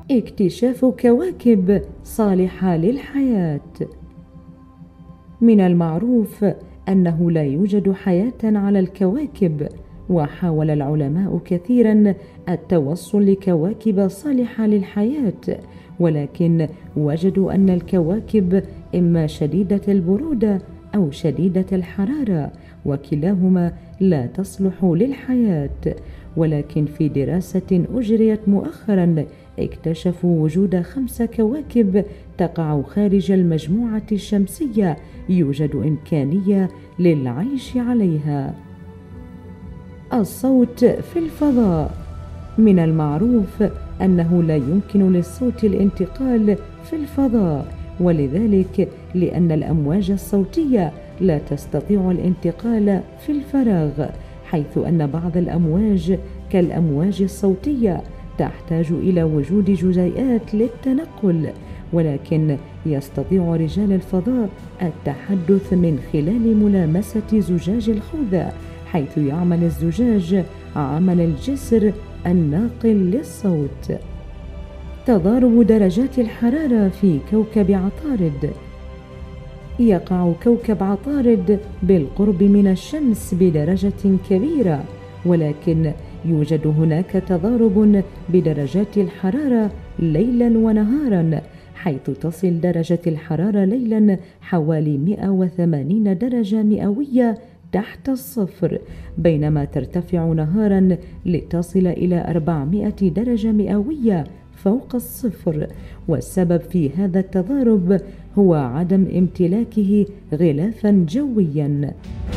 اكتشاف كواكب صالحة للحياة. من المعروف أنه لا يوجد حياة على الكواكب، وحاول العلماء كثيرا التوصل لكواكب صالحة للحياة، ولكن وجدوا أن الكواكب إما شديدة البرودة أو شديدة الحرارة، وكلاهما لا تصلح للحياة. ولكن في دراسة أجريت مؤخرا اكتشفوا وجود 5 كواكب تقع خارج المجموعة الشمسية يوجد إمكانية للعيش عليها. الصوت في الفضاء. من المعروف أنه لا يمكن للصوت الانتقال في الفضاء، ولذلك لأن الأمواج الصوتية لا تستطيع الانتقال في الفراغ، حيث أن بعض الأمواج كالأمواج الصوتية تحتاج إلى وجود جزيئات للتنقل، ولكن يستطيع رجال الفضاء التحدث من خلال ملامسة زجاج الخوذة، حيث يعمل الزجاج عمل الجسر الناقل للصوت. تضارب درجات الحرارة في كوكب عطارد. يقع كوكب عطارد بالقرب من الشمس بدرجة كبيرة، ولكن يوجد هناك تضارب بدرجات الحرارة ليلا ونهارا، حيث تصل درجة الحرارة ليلا حوالي 180 درجة مئوية تحت الصفر، بينما ترتفع نهارا لتصل إلى 400 درجة مئوية فوق الصفر. والسبب في هذا التضارب هو عدم امتلاكه غلافا جويا.